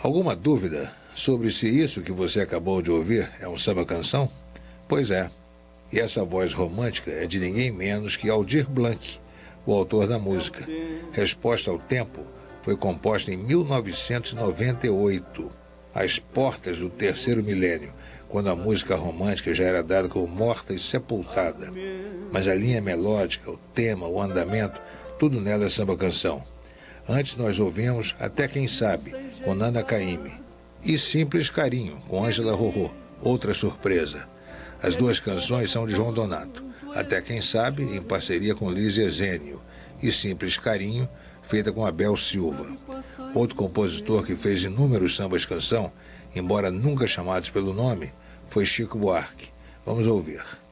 Alguma dúvida sobre se isso que você acabou de ouvir é um samba-canção? Pois é. E essa voz romântica é de ninguém menos que Aldir Blanc, o autor da música. Resposta ao Tempo foi composta em 1998, às portas do terceiro milênio, quando a música romântica já era dada como morta e sepultada. Mas a linha melódica, o tema, o andamento, tudo nela é samba-canção. Antes nós ouvimos Até Quem Sabe, com Nana Caymmi, e Simples Carinho, com Ângela Rorô, outra surpresa. As duas canções são de João Donato, Até Quem Sabe, em parceria com Lígia Zênio, e Simples Carinho, feita com Abel Silva. Outro compositor que fez inúmeros sambas-canção, embora nunca chamados pelo nome, foi Chico Buarque. Vamos ouvir.